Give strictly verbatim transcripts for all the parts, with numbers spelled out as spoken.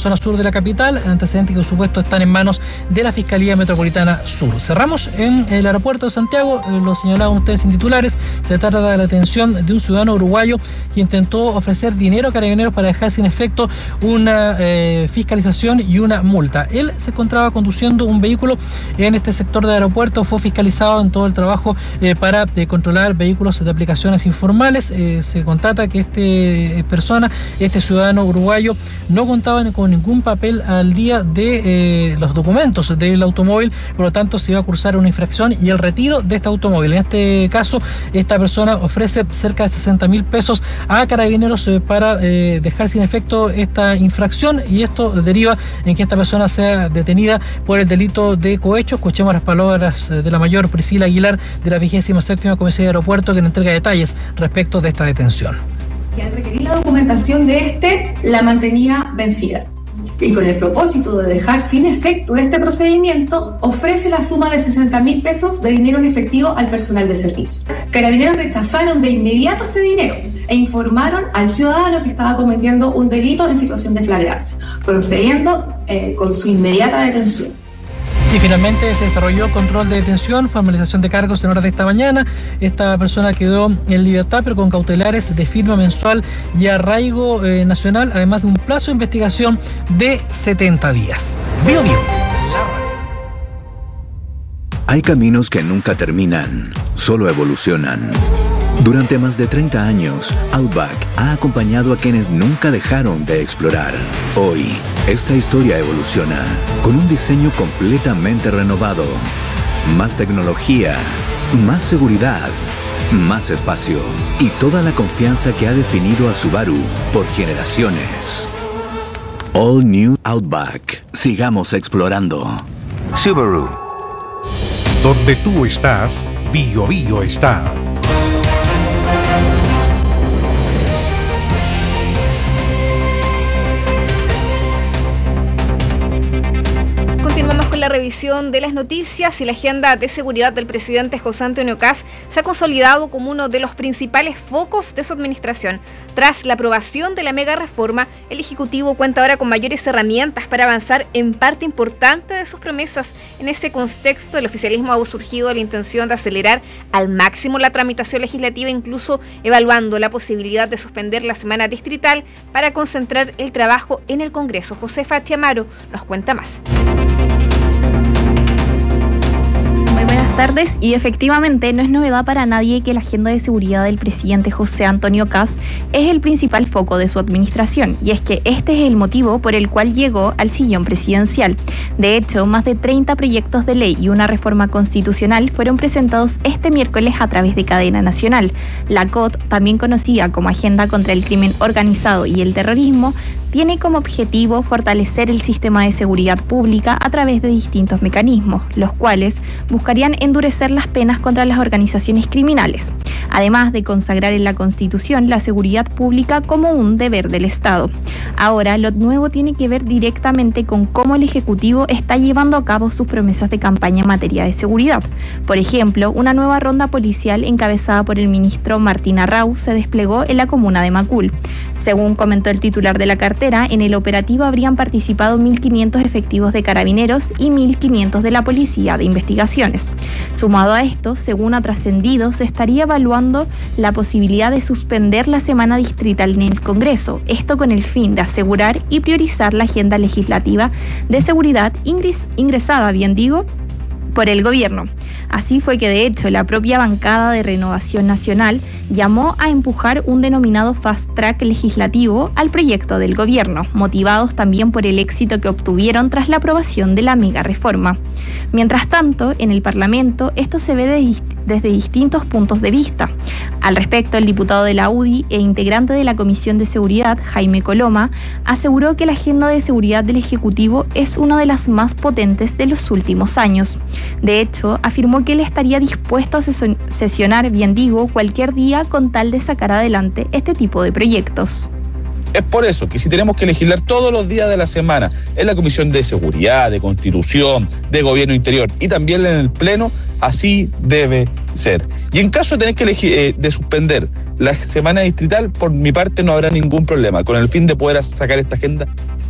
zona sur de la capital, antecedentes que por supuesto están en manos de la Fiscalía Metropolitana Sur. Cerramos en el aeropuerto de Santiago, lo señalaban ustedes en titulares. Se trata de la detención de un ciudadano uruguayo que intentó ofrecer dinero a carabineros para dejar sin efecto una eh, fiscalización y una multa. Él se encontraba conduciendo un vehículo en este sector del aeropuerto, fue fiscalizado en todo el trabajo eh, para eh, controlar vehículos de aplicaciones informales. Eh, se constata que este eh, persona, este ciudadano uruguayo, no contaba con ningún papel al día de eh, los documentos del automóvil, por lo tanto se iba a cursar una infracción y el retiro de este automóvil. En este caso, esta persona ofrece cerca de sesenta mil pesos a carabineros eh, para eh, dejar sin efecto esta infracción, y esto deriva en que esta persona sea detenida por el delito de cohecho. Escuchemos las palabras de la mayor Priscila Aguilar de la vigésima séptima Comisaría de Aeropuerto, que nos entrega detalles respecto de esta detención. Y al requerir la documentación de este, la mantenía vencida. Y con el propósito de dejar sin efecto este procedimiento, ofrece la suma de sesenta mil pesos de dinero en efectivo al personal de servicio. Carabineros rechazaron de inmediato este dinero e informaron al ciudadano que estaba cometiendo un delito en situación de flagrancia, procediendo eh, con su inmediata detención. Sí, finalmente se desarrolló el control de detención, formalización de cargos en horas de esta mañana. Esta persona quedó en libertad, pero con cautelares de firma mensual y arraigo eh, nacional, además de un plazo de investigación de setenta días. Bio Bio. Hay caminos que nunca terminan, solo evolucionan. Durante más de treinta años, Outback ha acompañado a quienes nunca dejaron de explorar. Hoy, esta historia evoluciona con un diseño completamente renovado. Más tecnología, más seguridad, más espacio y toda la confianza que ha definido a Subaru por generaciones. All New Outback. Sigamos explorando. Subaru. Donde tú estás, Bio Bio está. La revisión de las noticias y la agenda de seguridad del presidente José Antonio Kast se ha consolidado como uno de los principales focos de su administración. Tras la aprobación de la mega reforma, el Ejecutivo cuenta ahora con mayores herramientas para avanzar en parte importante de sus promesas. En ese contexto, el oficialismo ha surgido la intención de acelerar al máximo la tramitación legislativa, incluso evaluando la posibilidad de suspender la semana distrital para concentrar el trabajo en el Congreso. Josefa Chiamaro nos cuenta más. Buenas tardes, y efectivamente no es novedad para nadie que la agenda de seguridad del presidente José Antonio Kast es el principal foco de su administración, y es que este es el motivo por el cual llegó al sillón presidencial. De hecho, más de treinta proyectos de ley y una reforma constitucional fueron presentados este miércoles a través de cadena nacional. La C O T, también conocida como Agenda contra el Crimen Organizado y el Terrorismo, tiene como objetivo fortalecer el sistema de seguridad pública a través de distintos mecanismos, los cuales buscarían endurecer las penas contra las organizaciones criminales, además de consagrar en la Constitución la seguridad pública como un deber del Estado. Ahora, lo nuevo tiene que ver directamente con cómo el Ejecutivo está llevando a cabo sus promesas de campaña en materia de seguridad. Por ejemplo, una nueva ronda policial encabezada por el ministro Martín Arrau se desplegó en la comuna de Macul. Según comentó el titular de la cartera, en el operativo habrían participado mil quinientos efectivos de carabineros y mil quinientos de la Policía de Investigaciones. Sumado a esto, según ha trascendido, se estaría evaluando la posibilidad de suspender la semana distrital en el Congreso, esto con el fin de asegurar y priorizar la agenda legislativa de seguridad ingres, ingresada, bien digo, por el gobierno. Así fue que, de hecho, la propia bancada de Renovación Nacional llamó a empujar un denominado fast track legislativo al proyecto del gobierno, motivados también por el éxito que obtuvieron tras la aprobación de la mega reforma. Mientras tanto, en el Parlamento esto se ve de, desde distintos puntos de vista. Al respecto, el diputado de la U D I e integrante de la Comisión de Seguridad, Jaime Coloma, aseguró que la agenda de seguridad del Ejecutivo es una de las más potentes de los últimos años. De hecho, afirmó que él estaría dispuesto a sesionar, bien digo, cualquier día con tal de sacar adelante este tipo de proyectos. Es por eso que si tenemos que legislar todos los días de la semana en la Comisión de Seguridad, de Constitución, de Gobierno Interior y también en el Pleno, así debe ser. Y en caso de tener que elegir, eh, de suspender la semana distrital, por mi parte no habrá ningún problema, con el fin de poder sacar esta agenda.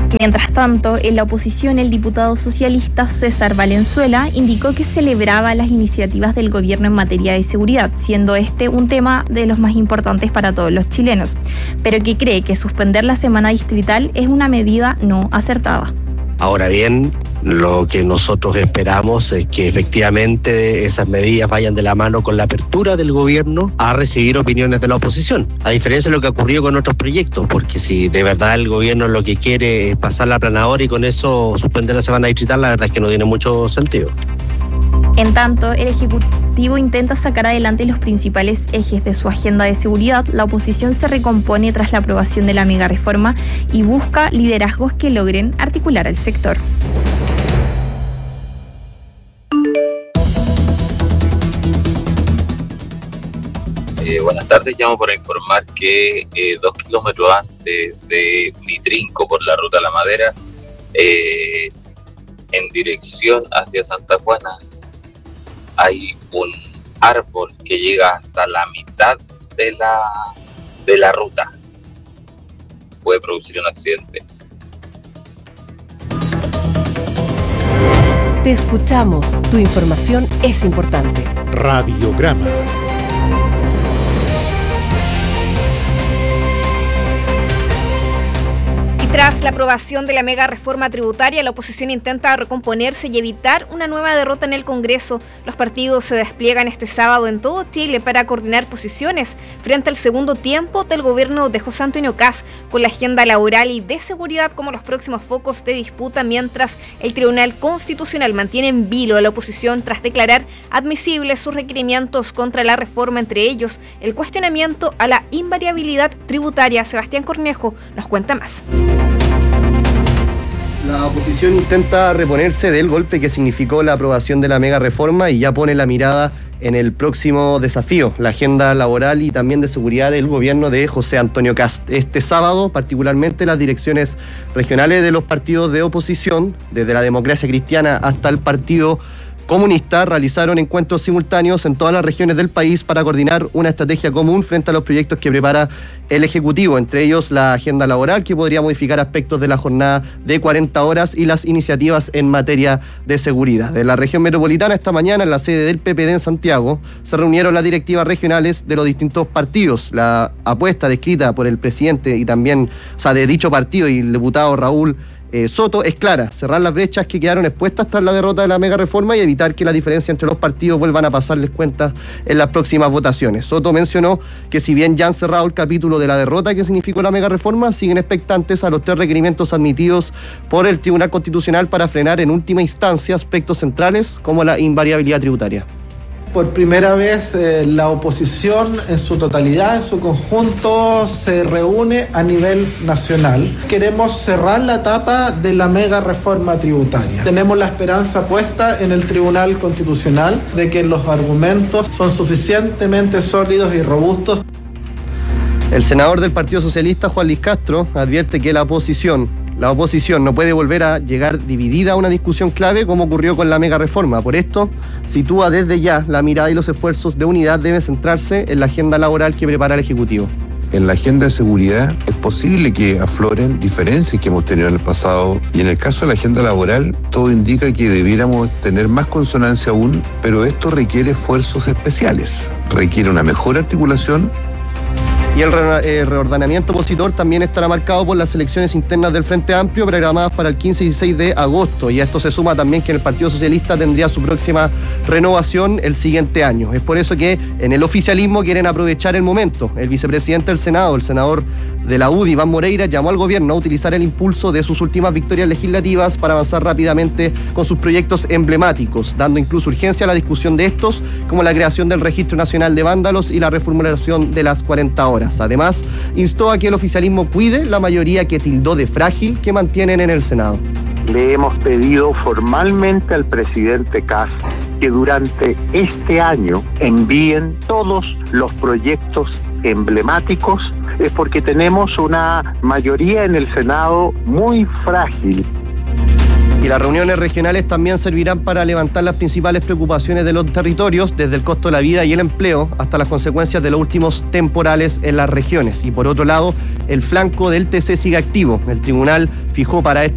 Mientras tanto, en la oposición, el diputado socialista César Valenzuela indicó que celebraba las iniciativas del gobierno en materia de seguridad, siendo este un tema de los más importantes para todos los chilenos, pero que cree que suspender la semana distrital es una medida no acertada. Ahora bien, lo que nosotros esperamos es que efectivamente esas medidas vayan de la mano con la apertura del gobierno a recibir opiniones de la oposición, a diferencia de lo que ha ocurrido con otros proyectos, porque si de verdad el gobierno lo que quiere es pasar la aplanadora y con eso suspender la semana distrital, la verdad es que no tiene mucho sentido. En tanto, el Ejecutivo intenta sacar adelante los principales ejes de su agenda de seguridad. La oposición se recompone tras la aprobación de la mega reforma y busca liderazgos que logren articular al sector. Eh, buenas tardes, llamo para informar que eh, dos kilómetros antes de Mitrinco por la ruta La Madera, eh, en dirección hacia Santa Juana, hay un árbol que llega hasta la mitad de la, de la ruta. Puede producir un accidente. Te escuchamos. Tu información es importante. Radiograma. Tras la aprobación de la mega reforma tributaria, la oposición intenta recomponerse y evitar una nueva derrota en el Congreso. Los partidos se despliegan este sábado en todo Chile para coordinar posiciones frente al segundo tiempo del gobierno de José Antonio Kast, con la agenda laboral y de seguridad como los próximos focos de disputa, mientras el Tribunal Constitucional mantiene en vilo a la oposición tras declarar admisibles sus requerimientos contra la reforma, entre ellos el cuestionamiento a la invariabilidad tributaria. Sebastián Cornejo nos cuenta más. La oposición intenta reponerse del golpe que significó la aprobación de la mega reforma y ya pone la mirada en el próximo desafío, la agenda laboral y también de seguridad del gobierno de José Antonio Kast. Este sábado, particularmente, las direcciones regionales de los partidos de oposición, desde la Democracia Cristiana hasta el Partido Comunista, realizaron encuentros simultáneos en todas las regiones del país para coordinar una estrategia común frente a los proyectos que prepara el Ejecutivo, entre ellos la agenda laboral, que podría modificar aspectos de la jornada de cuarenta horas, y las iniciativas en materia de seguridad. De la región metropolitana, esta mañana, en la sede del P P D en Santiago, se reunieron las directivas regionales de los distintos partidos. La apuesta descrita por el presidente y también, o sea, de dicho partido y el diputado Raúl Eh, Soto es clara: cerrar las brechas que quedaron expuestas tras la derrota de la mega reforma y evitar que la diferencia entre los partidos vuelvan a pasarles cuentas en las próximas votaciones. Soto mencionó que si bien ya han cerrado el capítulo de la derrota que significó la mega reforma, siguen expectantes a los tres requerimientos admitidos por el Tribunal Constitucional para frenar en última instancia aspectos centrales como la invariabilidad tributaria. Por primera vez, eh, la oposición en su totalidad, en su conjunto, se reúne a nivel nacional. Queremos cerrar la etapa de la mega reforma tributaria. Tenemos la esperanza puesta en el Tribunal Constitucional de que los argumentos son suficientemente sólidos y robustos. El senador del Partido Socialista, Juan Luis Castro, advierte que la oposición La oposición no puede volver a llegar dividida a una discusión clave como ocurrió con la mega reforma. Por esto, sitúa desde ya la mirada y los esfuerzos de unidad deben centrarse en la agenda laboral que prepara el Ejecutivo. En la agenda de seguridad es posible que afloren diferencias que hemos tenido en el pasado, y en el caso de la agenda laboral todo indica que debiéramos tener más consonancia aún, pero esto requiere esfuerzos especiales, requiere una mejor articulación. Y el re- eh, reordenamiento opositor también estará marcado por las elecciones internas del Frente Amplio programadas para el quince y dieciséis de agosto, y a esto se suma también que el Partido Socialista tendría su próxima renovación el siguiente año. Es por eso que en el oficialismo quieren aprovechar el momento. El vicepresidente del Senado, el senador de la U D I, Iván Moreira, llamó al gobierno a utilizar el impulso de sus últimas victorias legislativas para avanzar rápidamente con sus proyectos emblemáticos, dando incluso urgencia a la discusión de estos, como la creación del Registro Nacional de Vándalos y la reformulación de las cuarenta horas. Además, instó a que el oficialismo cuide la mayoría que tildó de frágil que mantienen en el Senado. Le hemos pedido formalmente al presidente Kast que durante este año envíen todos los proyectos emblemáticos, es porque tenemos una mayoría en el Senado muy frágil. Y las reuniones regionales también servirán para levantar las principales preocupaciones de los territorios, desde el costo de la vida y el empleo hasta las consecuencias de los últimos temporales en las regiones. Y por otro lado, el flanco del T C sigue activo. El tribunal fijó para este